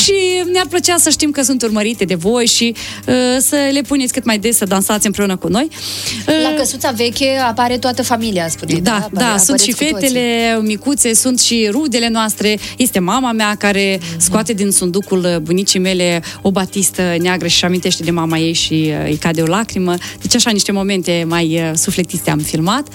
Și ne-ar plăcea să știm că sunt urmărite de voi și să le puneți cât mai des să dansați împreună cu noi. La căsuța veche apare toată familia, spune. Da, sunt și fetele micuțe, sunt și rudele noastre. Este mama mea care scoate din sunducul bunicii mele o batistă neagră și amintește de mama ei și îi cade o lacrimă. Deci așa niște momente mai sufletiste am filmat.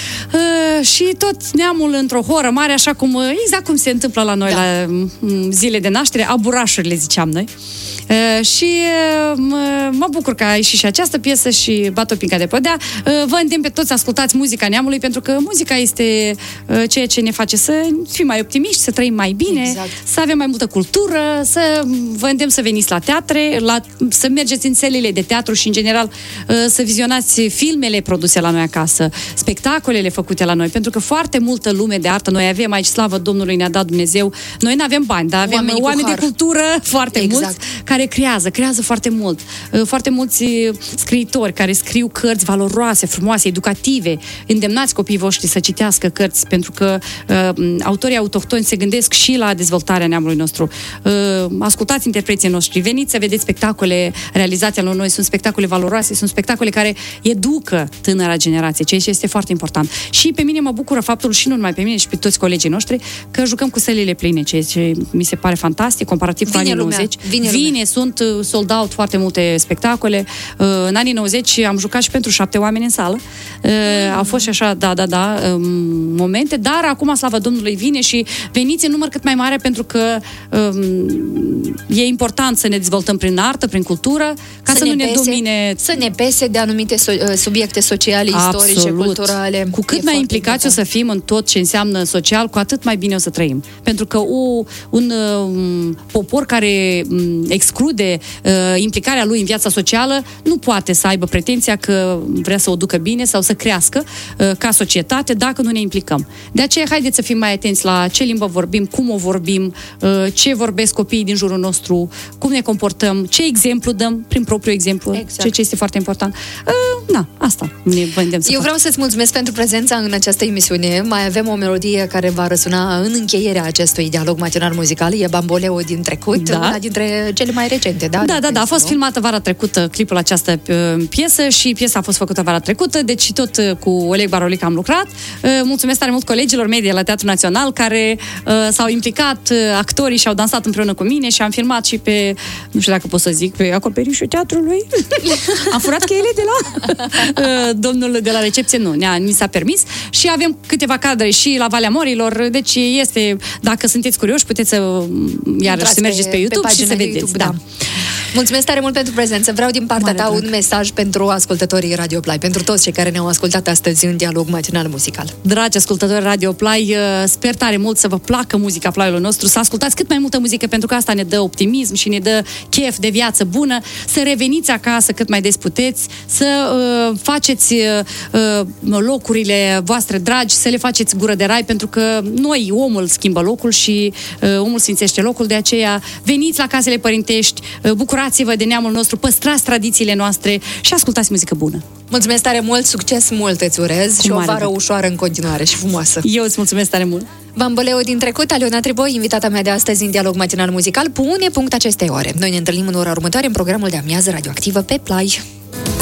Și tot neamul într-o horă mare, așa cum, exact cum se întâmplă la noi la zile de naștere, aburașurile ziceam noi. Și mă bucur că a ieșit și această piesă și Batopinca de Podea. Vă îndemn pe toți să ascultați muzica neamului, pentru că muzica este ceea ce ne face să fim mai optimiști, să trăim mai bine, să avem mai multă cultură, să vă îndemn să veniți la teatre, să mergeți în sălile de teatru și în general să vizionați filmele produse la noi acasă, spectacolele făcute la noi, pentru că foarte multă lume de artă noi avem aici, slavă Domnului, ne-a dat Dumnezeu. Noi nu avem bani, dar avem oameni de cultură foarte mulți care creează foarte mult. Foarte mulți scriitori care scriu cărți valoroase, frumoase, educative. Îndemnați copiii voștri să citească cărți, pentru că autorii autohtoni se gândesc și la dezvoltarea neamului nostru. Ascultați interpreții noștri, veniți să vedeți spectacole realizate la noi, sunt spectacole valoroase, sunt spectacole care educă tânăra generație, ceea ce este foarte important. Și pe mine mă bucură faptul, și nu numai pe mine, și pe toți colegii noștri, că jucăm cu sălile pline, ceea ce mi se pare fantastic, comparativ cu anii 90. Vine, sunt sold out foarte multe spectacole. În anii 90 am jucat și pentru 7 oameni în sală. Au fost și așa, momente, dar acum, slavă Domnului, vine și veniți în număr cât mai mare, pentru că e important să ne dezvoltăm prin artă, prin cultură, ca să nu ne domine... Să ne pese de anumite subiecte sociale, istorice, culturale. Cu cât mai implicați o să fim în tot ce înseamnă social, cu atât mai bine o să trăim. Pentru că un popor care exclude implicarea lui în viața socială nu poate să aibă pretenția că vrea să o ducă bine sau să crească ca societate dacă nu ne implicăm. De aceea, haideți să fim mai atenți la ce limbă vorbim, cum o vorbim, ce vorbesc copiii din jurul nostru, cum ne comportăm, ce exemplu dăm prin propriul exemplu, ceea ce este foarte important. Asta ne vândem să Eu vreau să-ți mulțumesc pentru prezența în această emisiune. Mai avem o melodie care va răsuna în încheierea acestui dialog matinal muzical. E Bamboleo din trecut, una dintre cele mai recente, da? Da, a fost filmată vara trecută clipul această piesă și piesa a fost făcută vara trecută, deci tot cu Oleg Barolic am lucrat. Mulțumesc tare mult colegilor mei de la Teatrul Național care s-au implicat, actorii și-au dansat împreună cu mine și am filmat și pe, nu știu dacă pot să zic, pe acoperișul teatrului. Am furat cheile de la domnul de la recepție, ni s-a permis și avem câteva cadre și la Valea Morilor, deci este, dacă sunteți curioși, puteți să să mergeți pe YouTube și să vedeți. Da. Mulțumesc tare mult pentru prezență. Vreau din partea ta un mesaj pentru ascultătorii Radio Play, pentru toți cei care ne-au ascultat astăzi în dialog matinal muzical. Dragi ascultători Radio Play, sper tare mult să vă placă muzica Play-ului nostru, să ascultați cât mai multă muzică, pentru că asta ne dă optimism și ne dă chef de viață bună, să reveniți acasă cât mai des puteți, să faceți locurile voastre dragi, să le faceți gură de rai, pentru că noi, omul schimbă locul și omul sfințește locul, de aceea veniți la casele părintești, bucurați-vă de neamul nostru, păstrați tradițiile noastre și ascultați muzică bună. Mulțumesc tare mult, succes mult îți urez și o vară ușoară în continuare și frumoasă. Eu îți mulțumesc tare mult. Bamboleo din trecut, Aliona Triboi, invitata mea de astăzi în dialog matinal muzical, pune punct acestei ore. Noi ne întâlnim în ora următoare în programul de amiază radioactivă pe Play.